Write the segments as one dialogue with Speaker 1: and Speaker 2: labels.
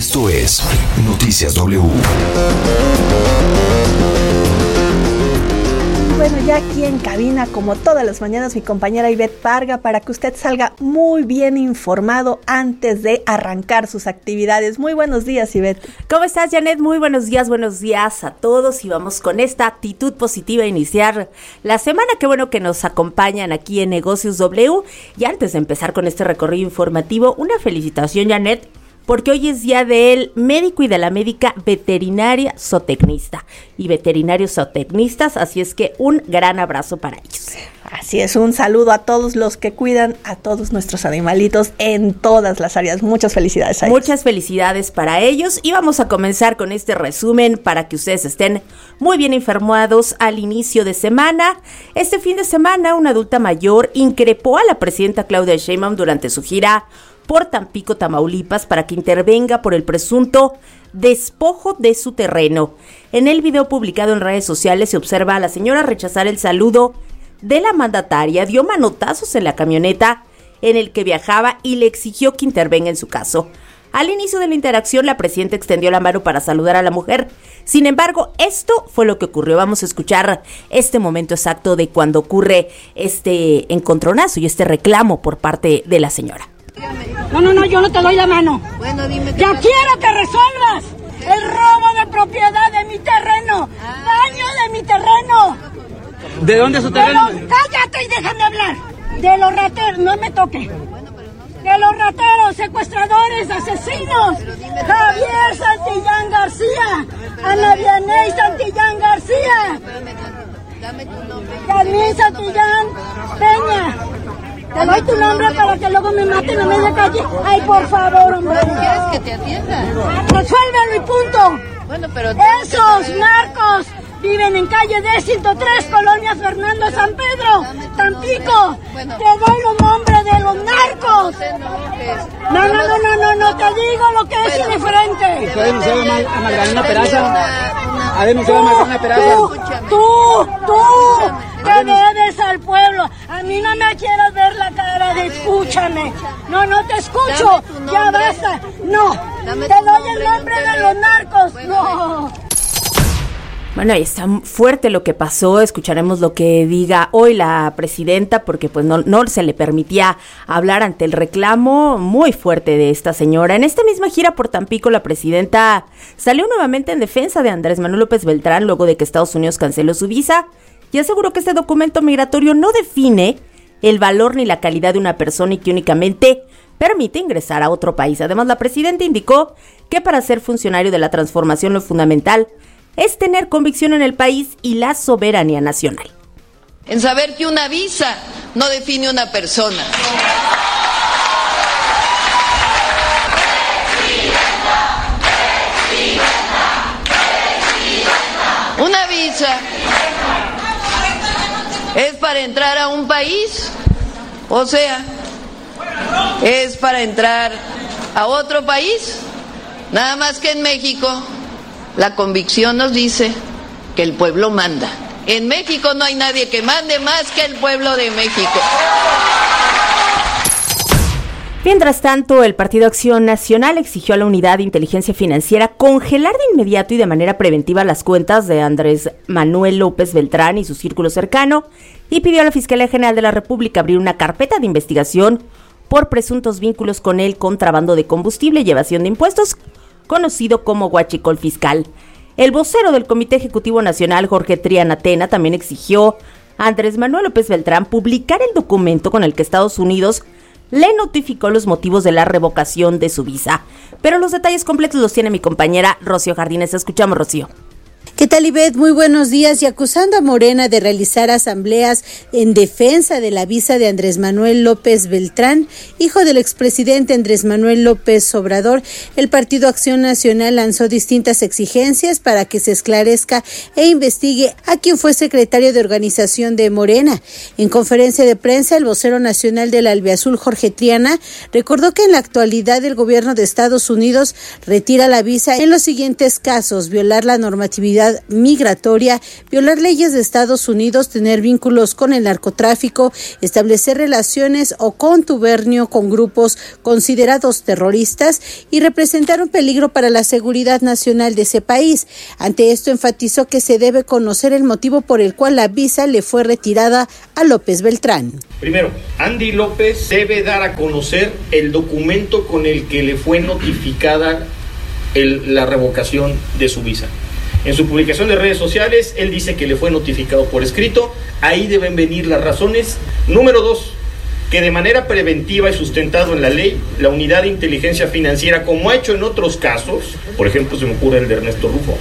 Speaker 1: Esto es Noticias W.
Speaker 2: Bueno, ya aquí en cabina, como todas las mañanas, mi compañera Ivette Parga, para que usted salga muy bien informado antes de arrancar sus actividades. Muy buenos días, Ivette.
Speaker 3: ¿Cómo estás, Janet? Muy buenos días a todos, y vamos con esta actitud positiva a iniciar la semana. Qué bueno que nos acompañan aquí en Negocios W. Y antes de empezar con este recorrido informativo, una felicitación, Janet, porque hoy es día del médico y de la médica veterinaria zootecnista y veterinarios zootecnistas, así es que un gran abrazo para ellos.
Speaker 2: Así es, un saludo a todos los que cuidan a todos nuestros animalitos en todas las áreas. Muchas felicidades a ellos.
Speaker 3: Muchas felicidades para ellos, y vamos a comenzar con este resumen para que ustedes estén muy bien informados al inicio de semana. Este fin de semana, una adulta mayor increpó a la presidenta Claudia Sheinbaum durante su gira por Tampico, Tamaulipas, para que intervenga por el presunto despojo de su terreno. En el video publicado en redes sociales se observa a la señora rechazar el saludo de la mandataria, dio manotazos en la camioneta en el que viajaba y le exigió que intervenga en su caso. Al inicio de la interacción, la presidenta extendió la mano para saludar a la mujer. Sin embargo, esto fue lo que ocurrió. Vamos a escuchar este momento exacto de cuando ocurre este encontronazo y este reclamo por parte de la señora.
Speaker 4: No, yo no te doy la mano. Bueno, dime. Ya quiero que resuelvas el robo de propiedad de mi terreno, daño de mi terreno.
Speaker 5: ¿De dónde es su terreno?
Speaker 4: Cállate y déjame hablar. De los rateros, no me toque. De los rateros, secuestradores, asesinos. Javier Santillán García, Ana Vianey Santillán García. Dame tu nombre. Carmen Santillán Peña. Te doy tu nombre para que luego me maten a media calle. Ay, por favor, hombre.
Speaker 6: ¿Quieres que te atienda?
Speaker 4: Resuélvelo y punto.
Speaker 6: Bueno, pero
Speaker 4: esos narcos viven en calle D103, Colonia Fernando San Pedro, Tampico. Bueno, te doy los nombres de los narcos. No, te digo lo que es indiferente.
Speaker 5: ¿Usted denunció a Magdalena Peraza? ¿Ha denunciado a Magdalena Peraza?
Speaker 4: Tú, te debes al pueblo. A mí no me quieras ver la cara de escúchame. No te escucho. Ya basta. No, te doy el nombre de los narcos. No.
Speaker 3: Bueno, ahí está fuerte lo que pasó. Escucharemos lo que diga hoy la presidenta, porque pues no se le permitía hablar ante el reclamo muy fuerte de esta señora. En esta misma gira por Tampico, la presidenta salió nuevamente en defensa de Andrés Manuel López Beltrán luego de que Estados Unidos canceló su visa, y aseguró que este documento migratorio no define el valor ni la calidad de una persona y que únicamente permite ingresar a otro país. Además, la presidenta indicó que para ser funcionario de la transformación lo fundamental es tener convicción en el país y la soberanía nacional.
Speaker 6: En saber que una visa no define una persona. Una visa es para entrar a un país, o sea, es para entrar a otro país. Nada más que en México la convicción nos dice que el pueblo manda. En México no hay nadie que mande más que el pueblo de México.
Speaker 3: Mientras tanto, el Partido Acción Nacional exigió a la Unidad de Inteligencia Financiera congelar de inmediato y de manera preventiva las cuentas de Andrés Manuel López Beltrán y su círculo cercano, y pidió a la Fiscalía General de la República abrir una carpeta de investigación por presuntos vínculos con el contrabando de combustible y evasión de impuestos, conocido como huachicol fiscal. El vocero del Comité Ejecutivo Nacional, Jorge Triana Tena, también exigió a Andrés Manuel López Beltrán publicar el documento con el que Estados Unidos le notificó los motivos de la revocación de su visa. Pero los detalles completos los tiene mi compañera Rocío Jardines. Escuchamos, Rocío.
Speaker 7: ¿Qué tal, Ivette? Muy buenos días. Y acusando a Morena de realizar asambleas en defensa de la visa de Andrés Manuel López Beltrán, hijo del expresidente Andrés Manuel López Obrador, el Partido Acción Nacional lanzó distintas exigencias para que se esclarezca e investigue a quien fue secretario de organización de Morena. En conferencia de prensa, el vocero nacional del Albiazul, Jorge Triana, recordó que en la actualidad el gobierno de Estados Unidos retira la visa en los siguientes casos: violar la normatividad seguridad migratoria, violar leyes de Estados Unidos, tener vínculos con el narcotráfico, establecer relaciones o contubernio con grupos considerados terroristas y representar un peligro para la seguridad nacional de ese país. Ante esto enfatizó que se debe conocer el motivo por el cual la visa le fue retirada a López Beltrán.
Speaker 8: Primero, Andy López debe dar a conocer el documento con el que le fue notificada la revocación de su visa. En su publicación de redes sociales, él dice que le fue notificado por escrito. Ahí deben venir las razones. Número 2, que de manera preventiva y sustentado en la ley, la Unidad de Inteligencia Financiera, como ha hecho en otros casos, por ejemplo, se me ocurre el de Ernesto Rufo,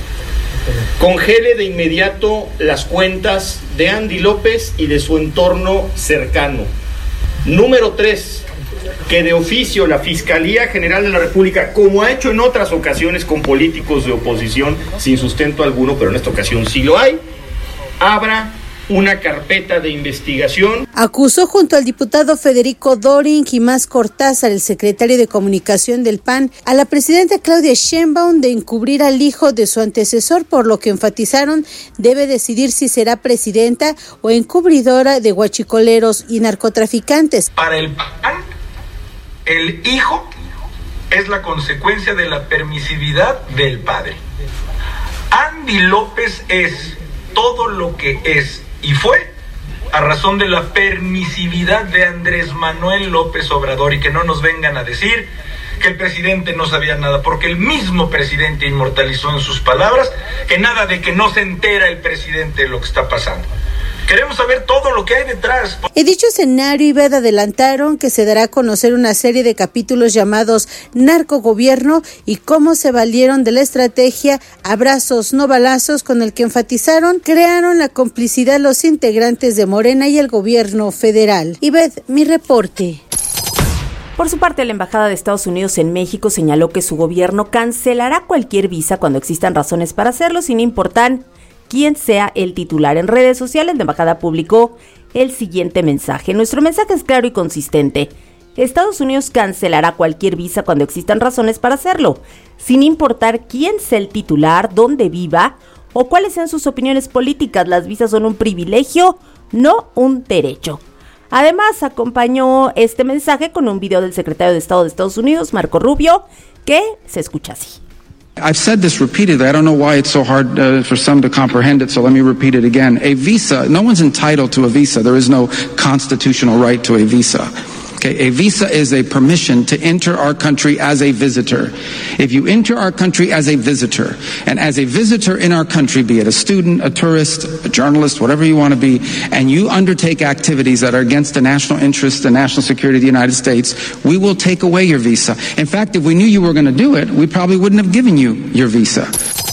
Speaker 8: congele de inmediato las cuentas de Andy López y de su entorno cercano. Número 3, que de oficio la Fiscalía General de la República, como ha hecho en otras ocasiones con políticos de oposición sin sustento alguno, pero en esta ocasión sí lo hay, abra una carpeta de investigación.
Speaker 7: Acusó junto al diputado Federico Doring y Más Cortázar, el secretario de Comunicación del PAN, a la presidenta Claudia Sheinbaum de encubrir al hijo de su antecesor, por lo que enfatizaron debe decidir si será presidenta o encubridora de huachicoleros y narcotraficantes.
Speaker 9: Para el PAN, el hijo es la consecuencia de la permisividad del padre. Andy López es todo lo que es y fue a razón de la permisividad de Andrés Manuel López Obrador, y que no nos vengan a decir que el presidente no sabía nada, porque el mismo presidente inmortalizó en sus palabras que nada de que no se entera el presidente de lo que está pasando. Queremos saber todo lo que hay detrás.
Speaker 7: En dicho escenario, Ived, adelantaron que se dará a conocer una serie de capítulos llamados Narcogobierno y cómo se valieron de la estrategia Abrazos no balazos, con el que enfatizaron crearon la complicidad los integrantes de Morena y el gobierno federal. Ived, mi reporte.
Speaker 3: Por su parte, la Embajada de Estados Unidos en México señaló que su gobierno cancelará cualquier visa cuando existan razones para hacerlo, sin importar quién sea el titular. En redes sociales, la embajada publicó el siguiente mensaje. Nuestro mensaje es claro y consistente. Estados Unidos cancelará cualquier visa cuando existan razones para hacerlo, sin importar quién sea el titular, dónde viva o cuáles sean sus opiniones políticas. Las visas son un privilegio, no un derecho. Además, acompañó este mensaje con un video del secretario de Estado de Estados Unidos, Marco Rubio, que se escucha así.
Speaker 10: I've said this repeatedly. I don't know why it's so hard for some to comprehend it, so let me repeat it again. A visa, no one's entitled to a visa. There is no constitutional right to a visa. Okay, a visa is a permission to enter our country as a visitor. If you enter our country as a visitor, and as a visitor in our country, be it a student, a tourist, a journalist, whatever you want to be, and you undertake activities that are against the national interest, the national security of the United States, we will take away your visa. In fact, if we knew you were going to do it, we probably wouldn't have given you your visa.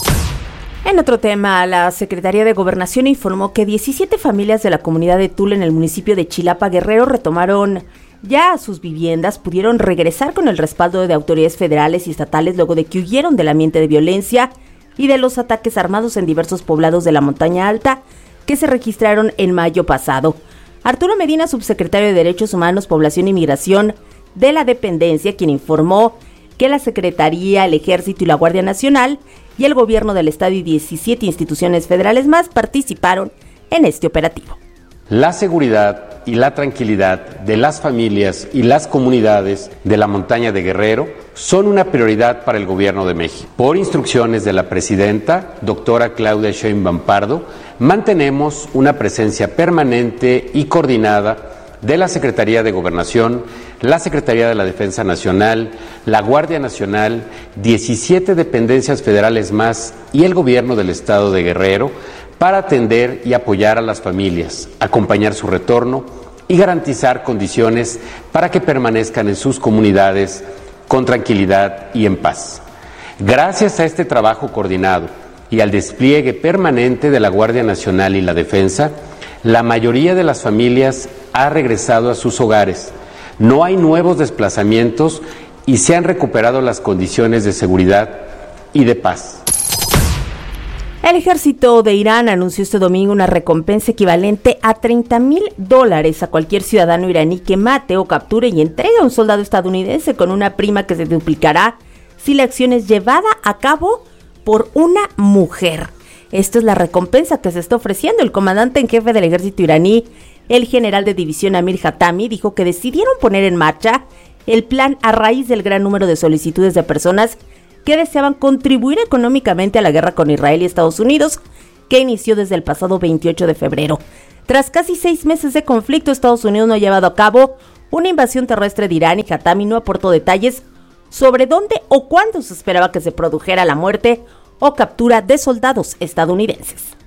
Speaker 3: En otro tema, la Secretaría de Gobernación informó que 17 familias de la comunidad de Tula en el municipio de Chilapa, Guerrero, retomaron ya sus viviendas, pudieron regresar con el respaldo de autoridades federales y estatales luego de que huyeron del ambiente de violencia y de los ataques armados en diversos poblados de la Montaña Alta que se registraron en mayo pasado. Arturo Medina, subsecretario de Derechos Humanos, Población y Migración de la dependencia, quien informó que la Secretaría, el Ejército y la Guardia Nacional y el Gobierno del Estado y 17 instituciones federales más participaron en este operativo.
Speaker 11: La seguridad y la tranquilidad de las familias y las comunidades de la montaña de Guerrero son una prioridad para el Gobierno de México. Por instrucciones de la presidenta, doctora Claudia Sheinbaum Pardo, mantenemos una presencia permanente y coordinada de la Secretaría de Gobernación, la Secretaría de la Defensa Nacional, la Guardia Nacional, 17 dependencias federales más y el Gobierno del Estado de Guerrero para atender y apoyar a las familias, acompañar su retorno y garantizar condiciones para que permanezcan en sus comunidades con tranquilidad y en paz. Gracias a este trabajo coordinado y al despliegue permanente de la Guardia Nacional y la Defensa, la mayoría de las familias ha regresado a sus hogares. No hay nuevos desplazamientos y se han recuperado las condiciones de seguridad y de paz.
Speaker 3: El ejército de Irán anunció este domingo una recompensa equivalente a $30,000 a cualquier ciudadano iraní que mate o capture y entregue a un soldado estadounidense, con una prima que se duplicará si la acción es llevada a cabo por una mujer. Esto es la recompensa que se está ofreciendo. El comandante en jefe del ejército iraní, el general de división Amir Hatami, dijo que decidieron poner en marcha el plan a raíz del gran número de solicitudes de personas que deseaban contribuir económicamente a la guerra con Israel y Estados Unidos, que inició desde el pasado 28 de febrero. Tras casi 6 meses de conflicto, Estados Unidos no ha llevado a cabo una invasión terrestre de Irán y Hatami no aportó detalles sobre dónde o cuándo se esperaba que se produjera la muerte o captura de soldados estadounidenses.